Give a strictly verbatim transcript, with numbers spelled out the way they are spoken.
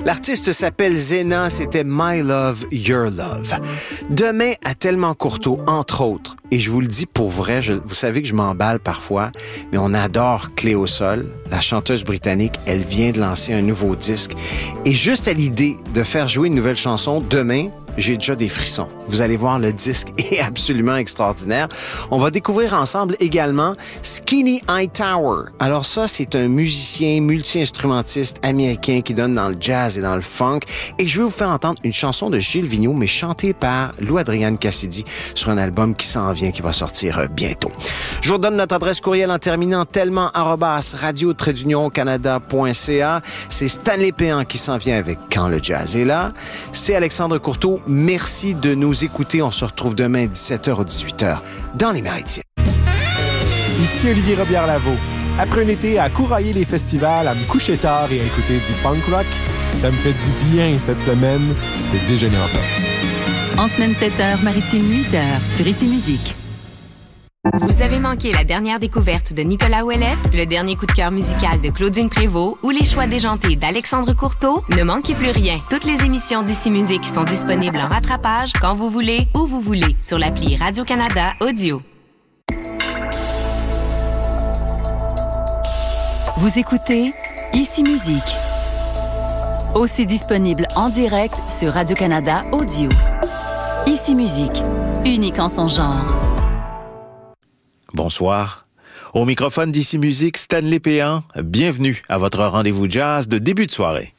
L'artiste s'appelle Zena, c'était My Love, Your Love. Demain à Tellement Courteau, entre autres, et je vous le dis pour vrai, je, vous savez que je m'emballe parfois, mais on adore Cléo Sol, la chanteuse britannique, elle vient de lancer un nouveau disque. Et juste à l'idée de faire jouer une nouvelle chanson demain, j'ai déjà des frissons. Vous allez voir, le disque est absolument extraordinaire. On va découvrir ensemble également Skinny Hightower. Alors ça, c'est un musicien multi-instrumentiste américain qui donne dans le jazz et dans le funk. Et je vais vous faire entendre une chanson de Gilles Vigneault, mais chantée par Lou Adrienne Cassidy sur un album qui s'en vient, qui va sortir bientôt. Je vous redonne notre adresse courriel en terminant tellement arobase radio trait d'union canada point c a. C'est Stanley Péan qui s'en vient avec Quand le jazz est là. C'est Alexandre Courteau. Merci de nous écouter. On se retrouve demain dix-sept heures ou dix-huit heures dans les Maritimes. Ici Olivier Robillard-Lavaux. Après un été à courailler les festivals, à me coucher tard et à écouter du punk rock, ça me fait du bien cette semaine de déjeuner en paix. En semaine sept heures, Maritime huit heures, sur Ici Musique. Vous avez manqué la dernière découverte de Nicolas Ouellette, le dernier coup de cœur musical de Claudine Prévost ou les choix déjantés d'Alexandre Courteau? Ne manquez plus rien. Toutes les émissions d'Ici Musique sont disponibles en rattrapage quand vous voulez, où vous voulez, sur l'appli Radio-Canada Audio. Vous écoutez Ici Musique. Aussi disponible en direct sur Radio-Canada Audio. Ici Musique, unique en son genre. Bonsoir. Au microphone d'Ici Musique, Stanley Péan. Bienvenue à votre rendez-vous jazz de début de soirée.